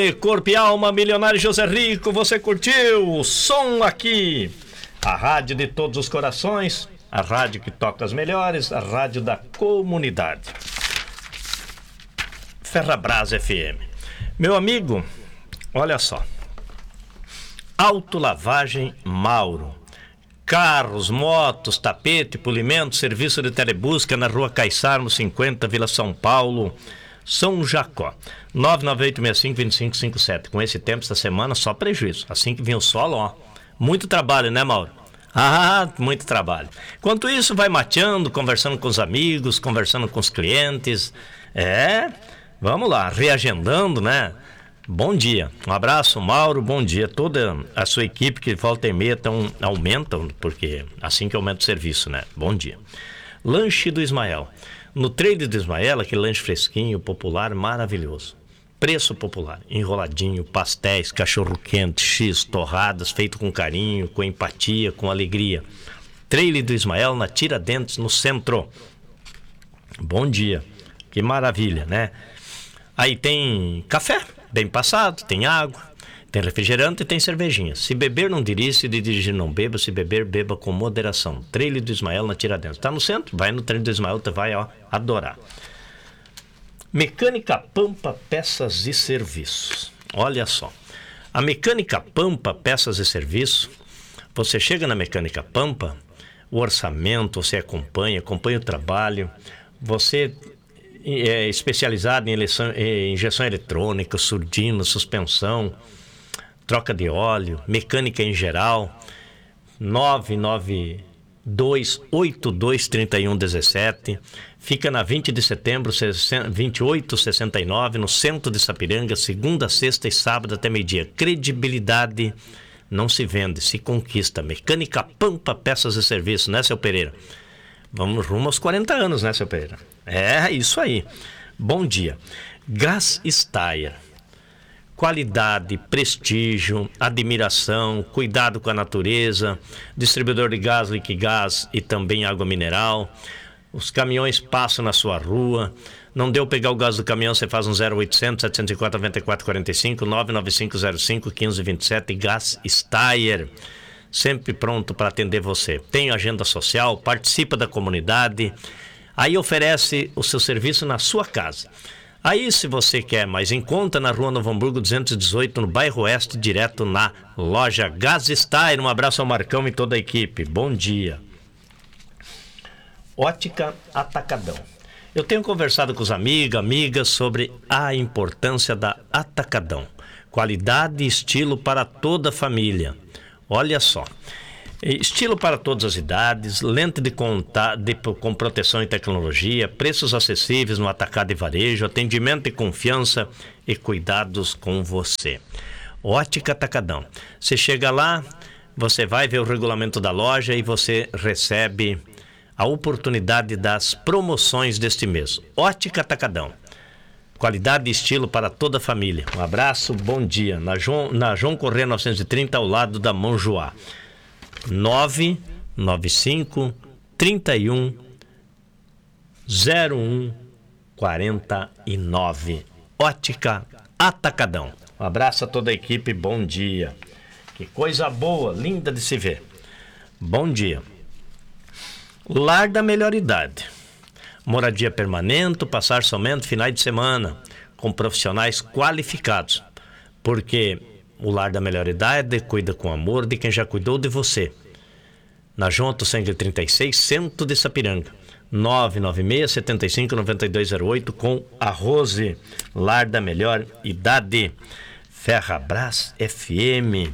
Aê, corpo e alma, milionário José Rico, você curtiu o som aqui? A rádio de todos os corações, a rádio que toca as melhores, a rádio da comunidade. Ferrabras FM. Meu amigo, olha só. Autolavagem Mauro. Carros, motos, tapete, polimento, serviço de telebusca na rua Caiçarmo 50, Vila São Paulo, São Jacó. 998652557. Com esse tempo, esta semana, só prejuízo. Assim que vem o sol, ó. Muito trabalho, né, Mauro? Ah, muito trabalho. Enquanto isso, vai mateando, conversando com os amigos, conversando com os clientes. Vamos lá, reagendando, né? Bom dia, um abraço, Mauro, bom dia. Toda a sua equipe que volta e meia aumentam, porque assim que aumenta o serviço, né? Bom dia. Lanche do Ismael. No trade do Ismael, aquele lanche fresquinho, popular, maravilhoso. Preço popular, enroladinho, pastéis, cachorro-quente, X, torradas, feito com carinho, com empatia, com alegria. Trailer do Ismael na Tiradentes, no centro. Bom dia, que maravilha, né? Aí tem café, bem passado, tem água, tem refrigerante e tem cervejinha. Se beber, não dirige, se dirigir, não beba. Se beber, beba com moderação. Trailer do Ismael na Tiradentes. Tá no centro? Vai no trailer do Ismael, tu vai, ó, adorar. Mecânica Pampa Peças e Serviços. Olha só. A Mecânica Pampa Peças e Serviços, você chega na Mecânica Pampa, o orçamento, você acompanha o trabalho, você é especializado em injeção eletrônica, surdina, suspensão, troca de óleo, mecânica em geral. 992823117. Fica na 20 de setembro, 2869, no centro de Sapiranga, segunda, sexta e sábado até meio-dia. Credibilidade não se vende, se conquista. Mecânica Pampa Peças e Serviços, né, seu Pereira? Vamos rumo aos 40 anos, né, seu Pereira? É, isso aí. Bom dia. Gás Steyr. Qualidade, prestígio, admiração, cuidado com a natureza, distribuidor de gás, Liquigás e também água mineral. Os caminhões passam na sua rua. Não deu pegar o gás do caminhão, você faz um 0800 704 9445 99505 1527. Gás Steyr. Sempre pronto para atender você. Tem agenda social, participa da comunidade, aí oferece o seu serviço na sua casa. Aí, se você quer mais em conta, na rua Novo Hamburgo 218, no bairro Oeste, direto na loja Gás Steyr. Um abraço ao Marcão e toda a equipe. Bom dia. Ótica Atacadão. Eu tenho conversado com os amigas sobre a importância da Atacadão. Qualidade e estilo para toda a família. Olha só, estilo para todas as idades, lente de contato com proteção e tecnologia, preços acessíveis no atacado e varejo, atendimento e confiança e cuidados com você. Ótica Atacadão. Você chega lá, você vai ver o regulamento da loja e você recebe a oportunidade das promoções deste mês. Ótica Atacadão. Qualidade e estilo para toda a família. Um abraço, bom dia. Na João Corrêa 930, ao lado da Monjoá. 995 31 01 49. Ótica Atacadão. Um abraço a toda a equipe, bom dia. Que coisa boa, linda de se ver. Bom dia. Lar da Melhor Idade. Moradia permanente, passar somente finais de semana, com profissionais qualificados. Porque o Lar da Melhor Idade cuida com amor de quem já cuidou de você. Na João 136, centro de Sapiranga. 996-75-9208 com a Rose. Lar da Melhor Idade. Ferrabras FM.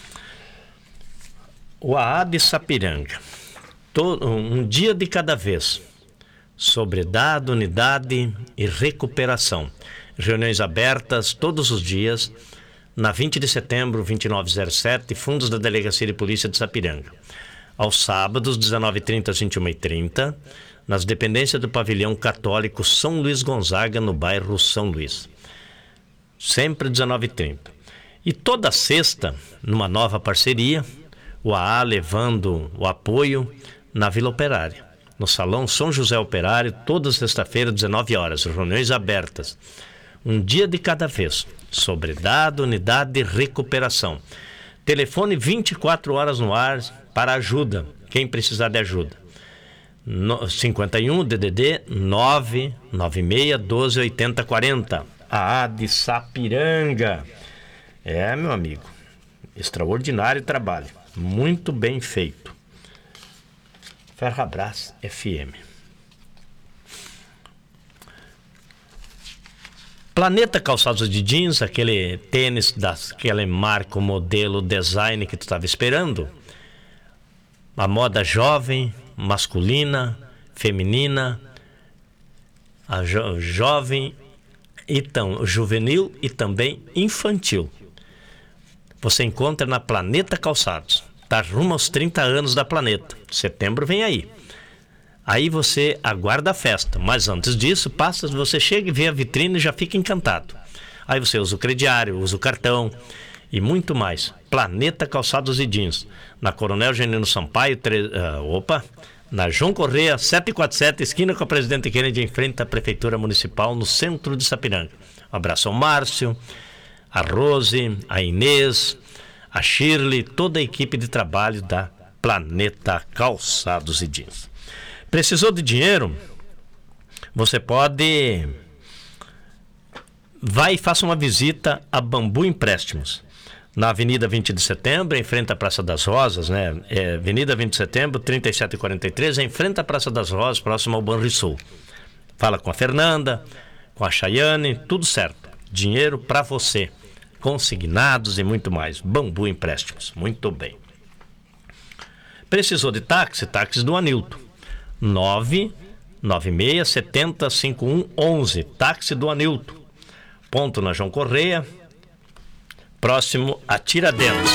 O AA de Sapiranga. Um dia de cada vez. Sobriedade, unidade e recuperação. Reuniões abertas todos os dias, na 20 de setembro, 2907, fundos da Delegacia de Polícia de Sapiranga. Aos sábados, 19h30 às 21h30, nas dependências do Pavilhão Católico São Luís Gonzaga, no bairro São Luís. Sempre 19h30. E toda sexta, numa nova parceria, o AA levando o apoio na Vila Operária. No Salão São José Operário, toda sexta-feira, 19 horas, reuniões abertas. Um dia de cada vez. Sobriedade, unidade e recuperação. Telefone 24 horas no ar para ajuda. Quem precisar de ajuda. 51 DDD 996 12 80 40. A de Sapiranga. Meu amigo. Extraordinário trabalho. Muito bem feito. Ferrabras FM. Planeta Calçados de Jeans, aquele tênis daquele marca, modelo, design que tu estava esperando. A moda jovem, masculina, feminina, a jovem, juvenil e também infantil. Você encontra na Planeta Calçados. Está rumo aos 30 anos da Planeta. Setembro vem aí. Aí você aguarda a festa. Mas antes disso, você chega e vê a vitrine e já fica encantado. Aí você usa o crediário, usa o cartão e muito mais. Planeta Calçados e Jeans. Na Coronel Genino Sampaio, na João Correia, 747, esquina com a Presidente Kennedy, em frente à Prefeitura Municipal, no centro de Sapiranga. Um abraço ao Márcio, a Rose, a Inês, a Shirley, toda a equipe de trabalho da Planeta Calçados e Jeans. Precisou de dinheiro? Você pode... Vai e faça uma visita a Bambu Empréstimos. Na Avenida 20 de Setembro, em frente à Praça das Rosas, né? Avenida 20 de Setembro, 3743, em frente à Praça das Rosas, próximo ao Banrisul. Fala com a Fernanda, com a Chayane, tudo certo. Dinheiro para você. Consignados e muito mais. Bambu Empréstimos. Muito bem. Precisou de táxi? Táxis do Anilton. 996 70 51 11. Táxi do Anilton. Ponto na João Correia, próximo a Tiradentes.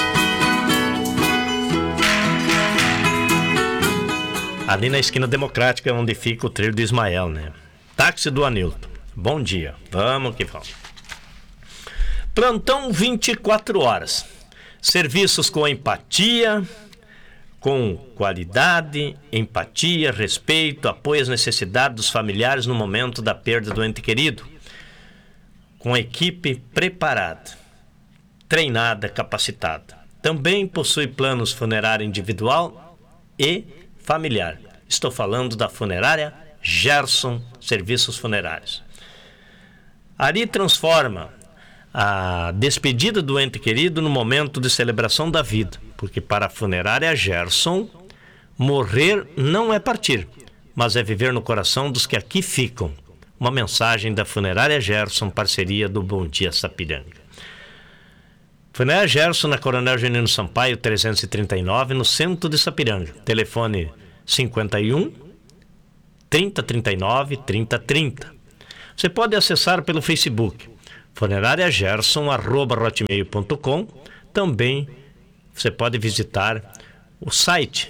Ali na esquina Democrática, onde fica o trilho do Ismael, né? Táxi do Anilton. Bom dia. Vamos que vamos. Plantão 24 horas. Serviços com empatia, com qualidade, empatia, respeito, apoio às necessidades dos familiares no momento da perda do ente querido. Com equipe preparada, treinada, capacitada. Também possui planos funerário individual e familiar. Estou falando da funerária Gerson Serviços Funerários. Ali transforma a despedida do ente querido no momento de celebração da vida, porque para a funerária Gerson, morrer não é partir, mas é viver no coração dos que aqui ficam. Uma mensagem da Funerária Gerson, parceria do Bom Dia Sapiranga. Funerária Gerson, na Coronel Genino Sampaio, 339, no centro de Sapiranga. Telefone 51 3039 3030. Você pode acessar pelo Facebook, Funerária Gerson, @hotmail.com. Também você pode visitar o site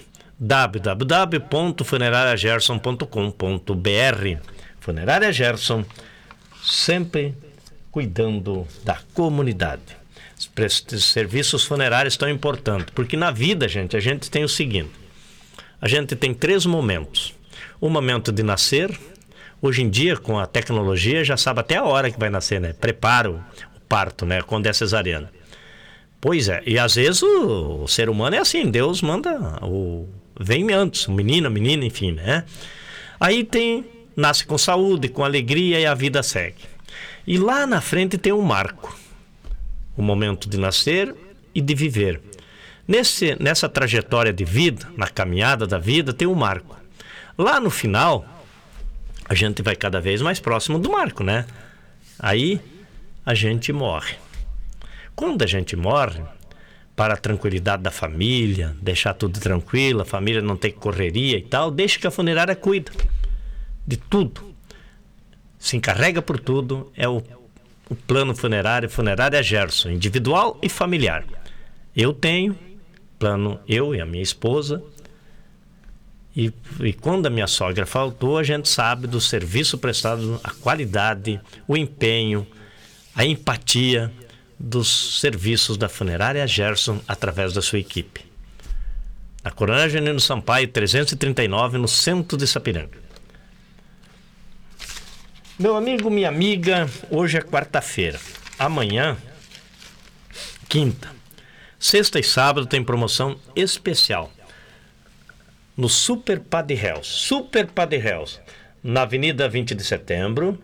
www.funerariagerson.com.br. Funerária Gerson, sempre cuidando da comunidade. Os serviços funerários tão importantes, porque na vida, a gente tem o seguinte: a gente tem 3 momentos. O momento de nascer, hoje em dia, com a tecnologia, já sabe até a hora que vai nascer, né? Prepara o parto, né? Quando é cesariana. Pois é, e às vezes o ser humano é assim, Deus manda, vem antes, o menino, a menina, enfim, né? Aí nasce com saúde, com alegria e a vida segue. E lá na frente tem um marco. O momento de nascer e de viver. Nessa trajetória de vida, na caminhada da vida, tem um marco. Lá no final, a gente vai cada vez mais próximo do marco, né? Aí a gente morre. Quando a gente morre, para a tranquilidade da família, deixar tudo tranquilo, a família não ter correria e tal, deixa que a funerária cuida de tudo, se encarrega por tudo. É o plano funerário, Funerária Gerson, individual e familiar. Eu tenho plano, eu e a minha esposa, e quando a minha sogra faltou, a gente sabe do serviço prestado, a qualidade, o empenho, a empatia dos serviços da Funerária Gerson através da sua equipe. Na Coronel Genino Sampaio, 339, no centro de Sapiranga. Meu amigo, minha amiga, hoje é quarta-feira. Amanhã, quinta, sexta e sábado tem promoção especial no Super Paddy House. Super Paddy House, na Avenida 20 de Setembro,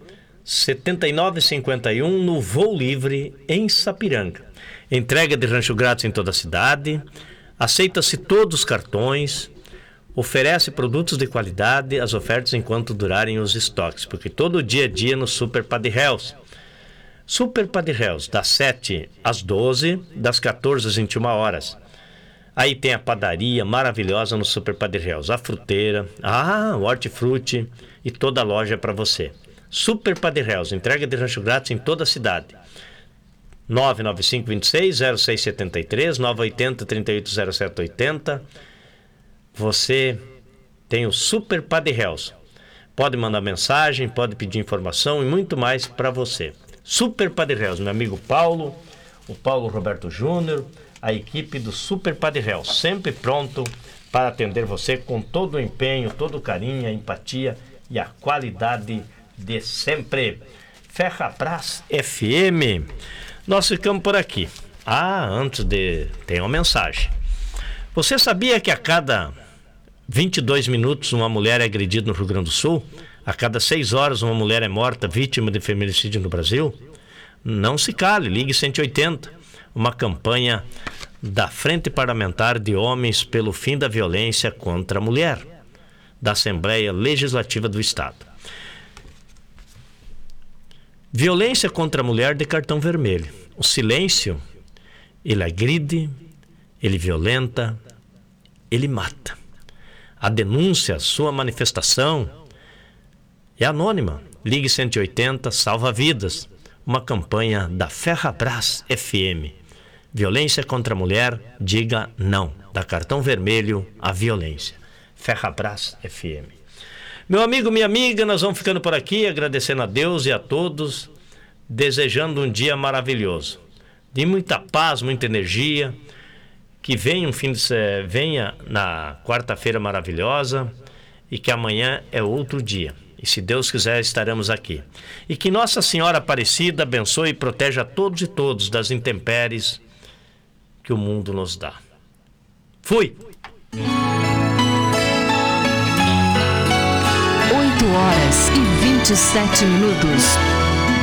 7951, no Voo Livre, em Sapiranga. Entrega de rancho grátis em toda a cidade, aceita-se todos os cartões, oferece produtos de qualidade, as ofertas enquanto durarem os estoques, porque todo dia é dia no Super Paddy House. Super Paddy House, das 7 às 12, das 14 às 21 horas. Aí tem a padaria maravilhosa no Super Paddy House, a fruteira, o hortifruti e toda a loja para você. Super Paddy House, entrega de rancho grátis em toda a cidade. 995-26-0673, 980-380780. Você tem o Super Paddy House. Pode mandar mensagem, pode pedir informação e muito mais para você. Super Paddy House, meu amigo Paulo, o Paulo Roberto Júnior, a equipe do Super Paddy House, sempre pronto para atender você com todo o empenho, todo o carinho, a empatia e a qualidade de sempre. Ferrabras FM. Nós ficamos por aqui. Tem uma mensagem. Você sabia que a cada 22 minutos uma mulher é agredida no Rio Grande do Sul? A cada 6 horas uma mulher é morta vítima de feminicídio no Brasil? Não se cale, ligue 180. Uma campanha da Frente Parlamentar de Homens pelo Fim da Violência contra a Mulher, da Assembleia Legislativa do Estado. Violência contra a mulher de cartão vermelho. O silêncio, ele agride, ele violenta, ele mata. A denúncia, sua manifestação é anônima. Ligue 180, salva vidas. Uma campanha da Ferrabras FM. Violência contra a mulher, diga não. Da cartão vermelho à violência. Ferrabras FM. Meu amigo, minha amiga, nós vamos ficando por aqui, agradecendo a Deus e a todos, desejando um dia maravilhoso, de muita paz, muita energia, que venha venha na quarta-feira maravilhosa e que amanhã é outro dia. E se Deus quiser, estaremos aqui. E que Nossa Senhora Aparecida abençoe e proteja a todos e todos das intempéries que o mundo nos dá. Fui! 8 horas e 27 minutos.